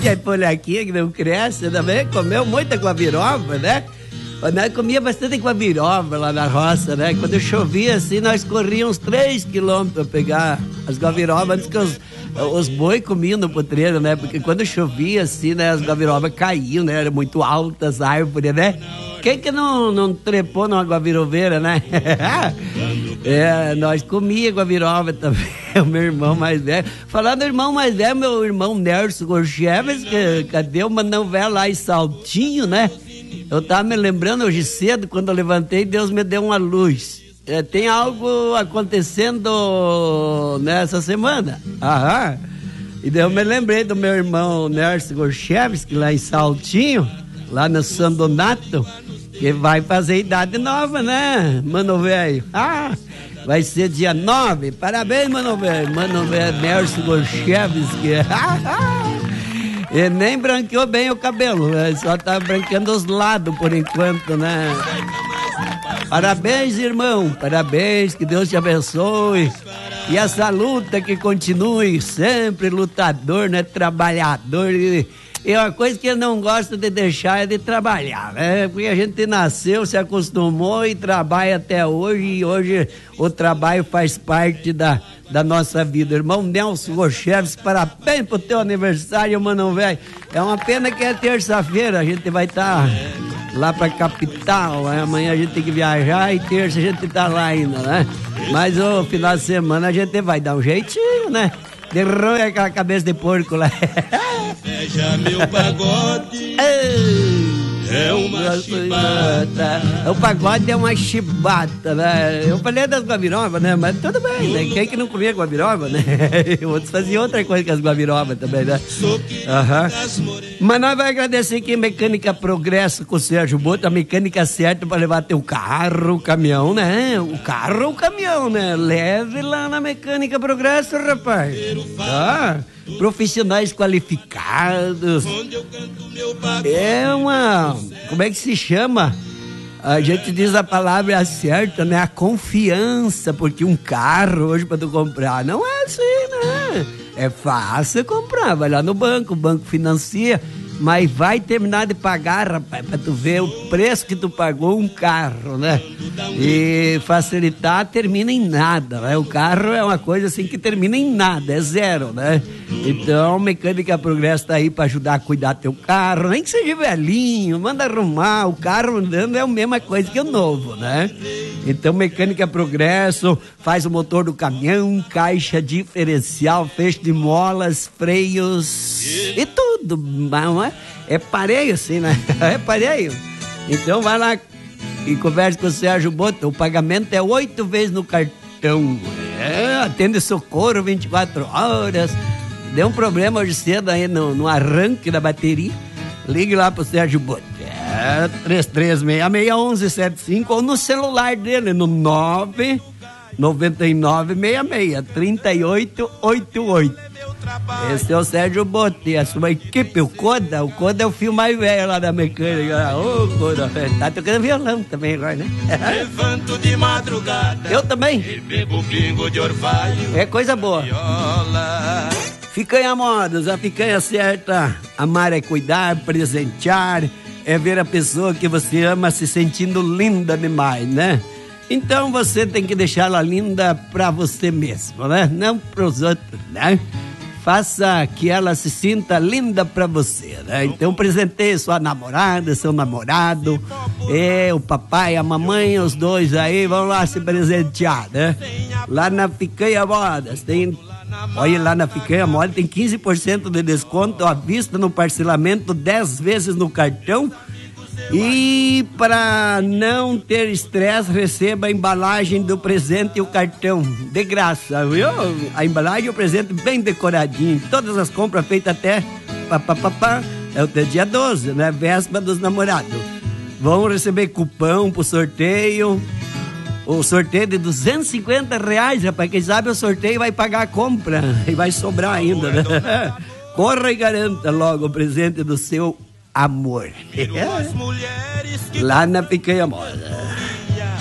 de aipolaquinha que não cresce também, comeu muita guabiroba, né? Nós comia bastante guabiroba lá na roça, né? Quando chovia assim, nós corríamos 3 quilômetros para pegar as guabirobas antes que os boi comiam no potreiro, né? Porque quando chovia assim, né, as guabirobas caíam, né? Eram muito altas as árvores, né? Quem que não trepou numa guabirobeira, né? Nós comia guabiroba também, o meu irmão mais velho. Falando do irmão mais velho, meu irmão Nerso Gorcheves, cadê uma novela lá em Saltinho, né? Eu tava me lembrando hoje cedo, quando eu levantei, Deus me deu uma luz. Tem algo acontecendo nessa semana. Aham. E daí eu me lembrei do meu irmão Nerso Gorchevski, lá em Saltinho, lá no São Donato, que vai fazer idade nova, né, mano velho? Vai ser dia 9. Parabéns, mano velho. Mano velho Nerso Gorchevski. Ele nem branqueou bem o cabelo, né? Só tá branqueando os lados por enquanto, né? Parabéns, irmão, parabéns, que Deus te abençoe. E essa luta que continue, sempre lutador, né? Trabalhador. E uma coisa que eu não gosto de deixar é de trabalhar, né? Porque a gente nasceu, se acostumou e trabalha até hoje. E hoje o trabalho faz parte da nossa vida. Irmão Nelson Gorcheves, parabéns pro teu aniversário, mano, velho. É uma pena que é terça-feira, a gente vai estar lá pra capital, amanhã a gente tem que viajar e terça a gente tá lá ainda, né? Mas o final de semana a gente vai dar um jeitinho, né? Derrube aquela cabeça de porco lá. Veja meu pagode. É uma chibata. O pagode é uma chibata, né? Eu falei das guabirobas, né? Mas tudo bem, né? Quem que não comia guabiroba, né? Outros faziam outra coisa que as guabirobas também, né? Mas nós vamos agradecer aqui a Mecânica Progresso com o Sérgio Boto, a mecânica certa para levar teu carro, o caminhão, né? O carro, o caminhão, né? Leve lá na Mecânica Progresso, rapaz. Profissionais qualificados. Como é que se chama? A gente diz a palavra certa, né? A confiança, porque um carro hoje para tu comprar não é assim, né? É fácil comprar, vai lá no banco, o banco financia, mas vai terminar de pagar, rapaz, pra tu ver o preço que tu pagou um carro, né? E facilitar termina em nada, né? O carro é uma coisa assim que termina em nada, é zero, né? Então, Mecânica Progresso tá aí pra ajudar a cuidar teu carro, nem que seja velhinho, manda arrumar, o carro andando é a mesma coisa que o novo, né? Então, Mecânica Progresso faz o motor do caminhão, caixa diferencial, fecho de molas, freios e tudo, não é? É pareio assim, né? É pareio. Então vai lá e converse com o Sérgio Boto. O pagamento é 8 vezes no cartão. Atende socorro 24 horas. Deu um problema hoje cedo aí no arranque da bateria. Ligue lá pro Sérgio Boto. 33661175 ou no celular dele no 999663888. Esse é o Sérgio Botti, a sua equipe, o Coda é o filho mais velho lá da mecânica. Ô, Coda, tá tocando violão também agora, né? Levanto de madrugada. Eu também. E bebo pingo de orvalho. É coisa boa. Viola. Picanha Modas, a picanha certa. Amar é cuidar, presentear, é ver a pessoa que você ama se sentindo linda demais, né? Então você tem que deixar ela linda pra você mesmo, né? Não pros outros, né? Faça que ela se sinta linda pra você, né? Então presenteie sua namorada, seu namorado, o papai, a mamãe, os dois aí, vão lá se presentear, né? Lá na Picanha Modas tem... Olha, lá na Picanha Modas tem 15% de desconto à vista no parcelamento, 10 vezes no cartão. E para não ter estresse, receba a embalagem do presente e o cartão de graça, viu? A embalagem e o presente bem decoradinho. Todas as compras feitas até até dia 12, né? Véspera dos namorados. Vão receber cupom pro sorteio. O sorteio de R$250, rapaz. Quem sabe o sorteio vai pagar a compra e vai sobrar ainda, né? Corra e garanta logo o presente do seu amor. Lá na Picanha Moda.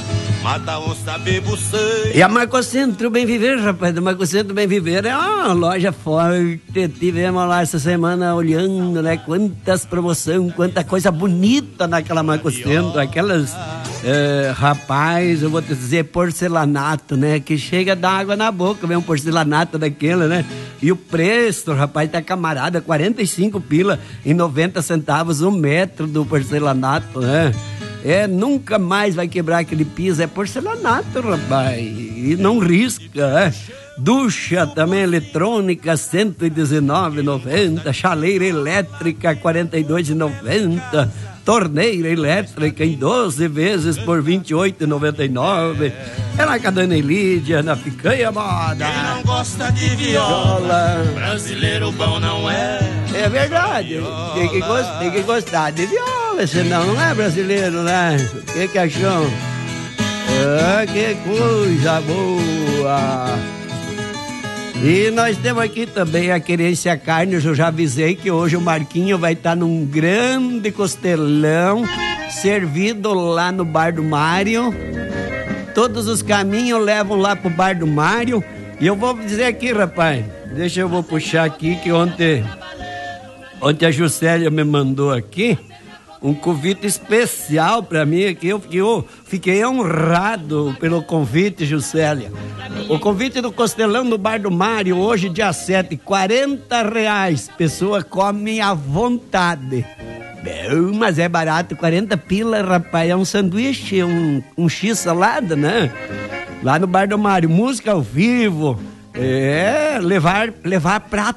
mata onça, bebo sangue. E a Marcocentro Bem Viver, rapaz, a Marcocentro Bem Viver é uma loja forte. Tivemos lá essa semana olhando, né? Quantas promoções, quanta coisa bonita naquela Marcocentro, aquelas, rapaz, eu vou te dizer, porcelanato, né? Que chega a dar água na boca, vem um porcelanato daquele, né? E o preço, rapaz, tá camarada, 45 pila e 90 centavos o metro do porcelanato, né? Nunca mais vai quebrar aquele piso, é porcelanato, rapaz, e não risca, né? Ducha também eletrônica, R$119,90, chaleira elétrica, R$42,90, torneira elétrica em 12 vezes por R$28,99. É lá com a Dona Elídia, na Picanha Moda. Quem não gosta de viola, brasileiro bom não é. É verdade, tem que gostar de viola, senão não é brasileiro, né? O que achou? Que coisa boa! E nós temos aqui também a Querência Carnes. Eu já avisei que hoje o Marquinho vai estar num grande costelão servido lá no Bar do Mário. Todos os caminhos levam lá pro Bar do Mário. E eu vou dizer aqui, rapaz, eu vou puxar aqui que ontem a Juscelia me mandou aqui um convite especial para mim aqui. Eu fiquei honrado pelo convite, Juscelia. O convite do Costelão no Bar do Mário, hoje, dia 7, R$40. Pessoa come à vontade. Mas é barato, 40 pila, rapaz. É um sanduíche, um x-salada, né? Lá no Bar do Mário, música ao vivo. Levar prato